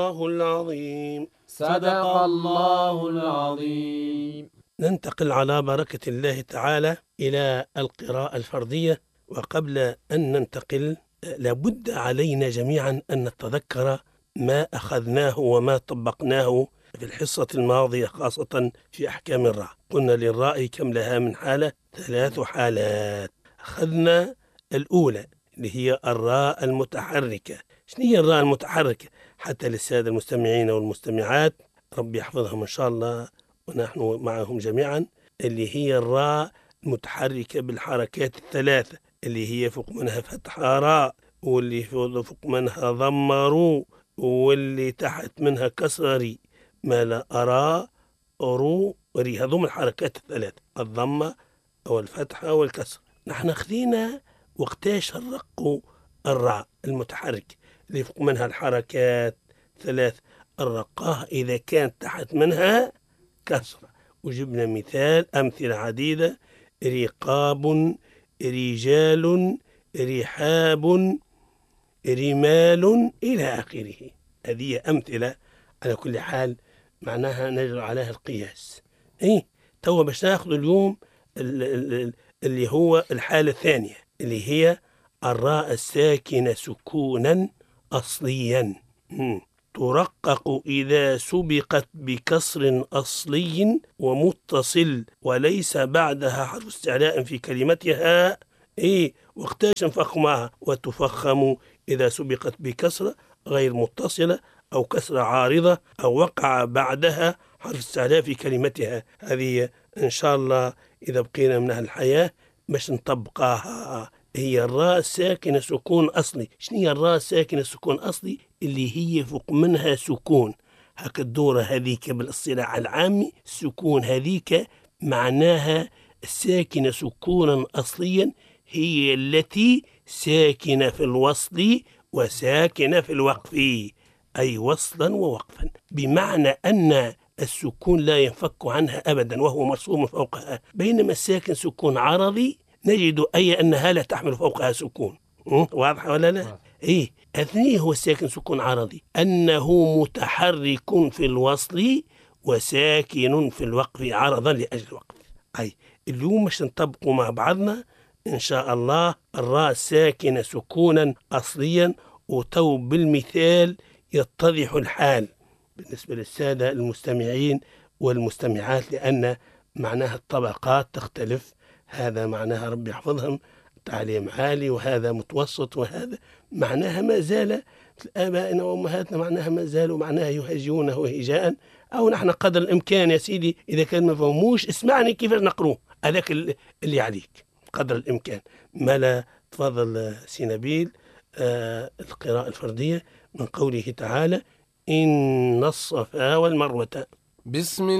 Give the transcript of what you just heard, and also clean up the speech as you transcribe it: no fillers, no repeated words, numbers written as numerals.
الله العظيم. صدق الله العظيم. ننتقل على بركة الله تعالى إلى القراءة الفردية، وقبل أن ننتقل لابد علينا جميعا أن نتذكر ما أخذناه وما طبقناه في الحصة الماضية، خاصة في أحكام الراء. قلنا للراء كم لها من حالة؟ 3 حالات. أخذنا الأولى اللي هي الراء المتحركة. شنو هي الراء المتحركة؟ حتى للسادة المستمعين والمستمعات ربي يحفظهم إن شاء الله ونحن معهم جميعا، اللي هي الراء المتحركة بالحركات الثلاثة، اللي هي فوق منها فتحة راء، واللي فوق منها ضمروا، واللي تحت منها كسر ري، ما لا أرى أرو ري. هذوم الحركات الثلاثة، الضمة أو الفتحة والكسر. نحن خذينا وقتاش الرق الراء المتحرك اللي فوق منها الحركات 3، الرقاه إذا كانت تحت منها كسرة، وجبنا أمثلة عديدة: رقاب، رجال، رحاب، رمال، إلى آخره. هذه أمثلة على كل حال معناها نجري عليها القياس. تو باش ناخذ اليوم اللي هو الحالة الثانية، اللي هي الراء الساكنة سكونا أصليا، ترقق إذا سبقت بكسر أصلي ومتصل وليس بعدها حرف استعلاء في كلمتها. وقتاش نفخمها؟ وتفخم إذا سبقت بكسرة غير متصلة أو كسرة عارضة أو وقع بعدها حرف استعلاء في كلمتها. هذه إن شاء الله إذا بقينا من الحياة باش نطبقها. هي الراء الساكنة سكون أصلي. شنو هي الراء الساكنة سكون أصلي؟ اللي هي فوق منها سكون، هك الدورة هذيك بالاصطلاح العامي. السكون هذيك معناها الساكنة سكونا أصليا هي التي ساكنة في الوصل وساكنة في الوقف، أي وصلا ووقفا، بمعنى أن السكون لا ينفك عنها أبدا وهو مرسوم فوقها. بينما الساكن سكون عرضي نجد أنها لا تحمل فوقها سكون. واضح ولا لا؟ أثنيه هو الساكن سكون عرضي، أنه متحرك في الوصل وساكن في الوقف عرضا لأجل الوقف. اليوم مش نطبقوا مع بعضنا إن شاء الله الراء ساكنة سكونا أصليا، وتو بالمثال يتضح الحال بالنسبة للسادة المستمعين والمستمعات، لأن معناها الطبقات تختلف. هذا معناها ربي يحفظهم تعليم عالي، وهذا متوسط، وهذا معناها ما زال آبائنا وأمهاتنا معناها ما زالوا معناها يهجونه هجاء، أو نحن قدر الإمكان يا سيدي إذا كان ما فهموش اسمعني كيف نقروه، هذاك اللي عليك قدر الإمكان. ما لا تفضل سينابيل القراءة الفردية من قوله تعالى: إن الصفا والمروة. بسم